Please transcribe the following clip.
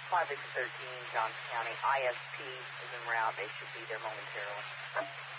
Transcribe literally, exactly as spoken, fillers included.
five six one three, Johnson County, I S P is en route. They should be there momentarily.